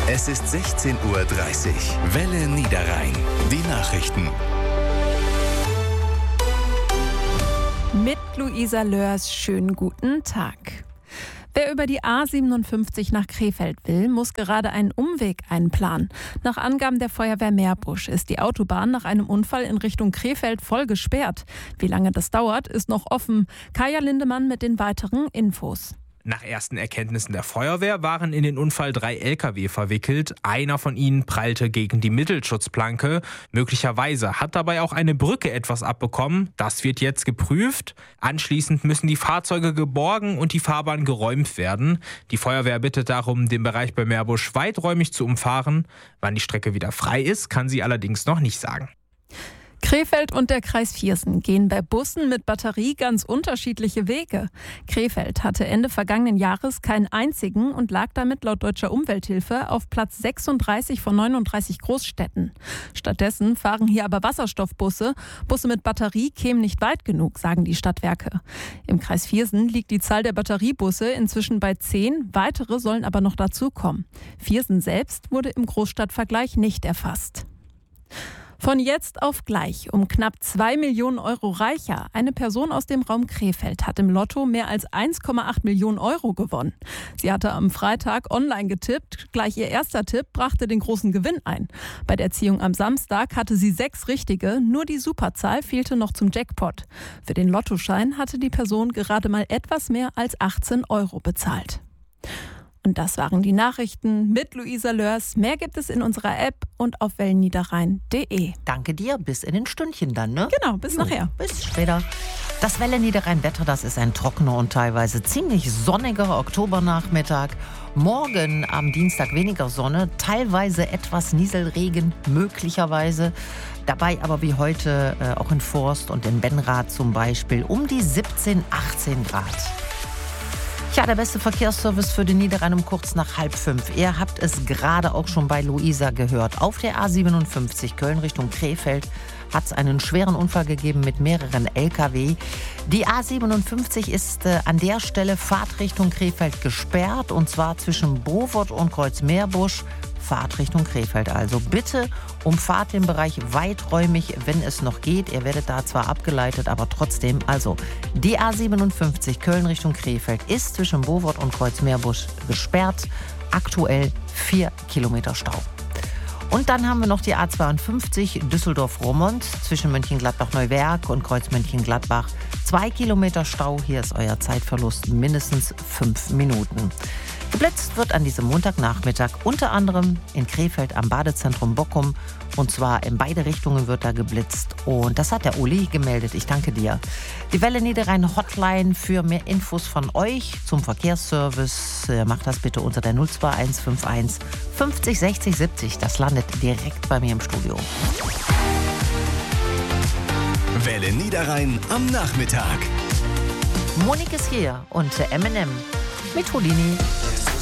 Es ist 16:30 Uhr. Welle Niederrhein. Die Nachrichten. Mit Luisa Lörs, schönen guten Tag. Wer über die A57 nach Krefeld will, muss gerade einen Umweg einplanen. Nach Angaben der Feuerwehr Meerbusch ist die Autobahn nach einem Unfall in Richtung Krefeld voll gesperrt. Wie lange das dauert, ist noch offen. Kaya Lindemann mit den weiteren Infos. Nach ersten Erkenntnissen der Feuerwehr waren in den Unfall 3 Lkw verwickelt. Einer von ihnen prallte gegen die Mittelschutzplanke. Möglicherweise hat dabei auch eine Brücke etwas abbekommen. Das wird jetzt geprüft. Anschließend müssen die Fahrzeuge geborgen und die Fahrbahn geräumt werden. Die Feuerwehr bittet darum, den Bereich bei Meerbusch weiträumig zu umfahren. Wann die Strecke wieder frei ist, kann sie allerdings noch nicht sagen. Krefeld und der Kreis Viersen gehen bei Bussen mit Batterie ganz unterschiedliche Wege. Krefeld hatte Ende vergangenen Jahres keinen einzigen und lag damit laut Deutscher Umwelthilfe auf Platz 36 von 39 Großstädten. Stattdessen fahren hier aber Wasserstoffbusse. Busse mit Batterie kämen nicht weit genug, sagen die Stadtwerke. Im Kreis Viersen liegt die Zahl der Batteriebusse inzwischen bei 10, weitere sollen aber noch dazukommen. Viersen selbst wurde im Großstadtvergleich nicht erfasst. Von jetzt auf gleich um knapp 2 Millionen Euro reicher. Eine Person aus dem Raum Krefeld hat im Lotto mehr als 1,8 Millionen Euro gewonnen. Sie hatte am Freitag online getippt. Gleich ihr erster Tipp brachte den großen Gewinn ein. Bei der Ziehung am Samstag hatte sie 6 richtige. Nur die Superzahl fehlte noch zum Jackpot. Für den Lottoschein hatte die Person gerade mal etwas mehr als 18 Euro bezahlt. Und das waren die Nachrichten mit Luisa Lörs. Mehr gibt es in unserer App und auf wellenniederrhein.de. Danke dir, bis in den Stündchen dann, ne? Genau, bis nachher. Bis später. Das Welle Niederrhein-Wetter, das ist ein trockener und teilweise ziemlich sonniger Oktobernachmittag. Morgen am Dienstag weniger Sonne, teilweise etwas Nieselregen, möglicherweise. Dabei aber wie heute auch in Forst und in Benrath zum Beispiel um die 17, 18 Grad. Ja, der beste Verkehrsservice für den Niederrhein um kurz nach 4:30. Ihr habt es gerade auch schon bei Luisa gehört. Auf der A57 Köln Richtung Krefeld hat es einen schweren Unfall gegeben mit mehreren Lkw. Die A57 ist an der Stelle Fahrtrichtung Krefeld gesperrt, und zwar zwischen Bovot und Kreuz-Meerbusch. Fahrtrichtung Krefeld also. Bitte umfahrt den Bereich weiträumig, wenn es noch geht. Ihr werdet da zwar abgeleitet, aber trotzdem. Also die A57 Köln Richtung Krefeld ist zwischen Bovot und Kreuz-Meerbusch gesperrt. Aktuell 4 Kilometer Stau. Und dann haben wir noch die A52 Düsseldorf-Roermond zwischen Mönchengladbach-Neuwerk und Kreuz-Mönchengladbach. 2 Kilometer Stau. Hier ist euer Zeitverlust mindestens 5 Minuten. Geblitzt wird an diesem Montagnachmittag unter anderem in Krefeld am Badezentrum Bockum. Und zwar in beide Richtungen wird da geblitzt. Und das hat der Uli gemeldet. Ich danke dir. Die Welle Niederrhein Hotline für mehr Infos von euch zum Verkehrsservice. Macht das bitte unter der 02151 50 60 70. Das landet direkt bei mir im Studio. Welle Niederrhein am Nachmittag. Monique ist hier und Eminem mit Houdini.